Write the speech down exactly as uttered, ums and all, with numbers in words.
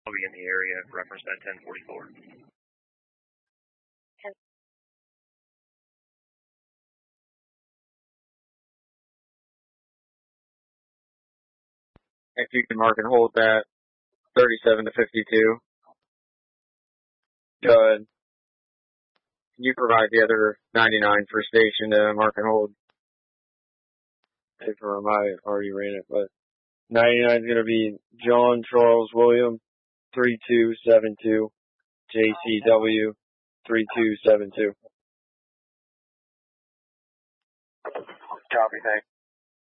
I'll be in the area, reference that ten forty-four. If you can mark and hold that thirty-seven to fifty-two. Go ahead. Can you provide the other ninety-nine for station to mark and hold? If I already ran it, but ninety-nine is going to be John Charles William, three two seven two, J C W, three two seven two. Copy, thanks.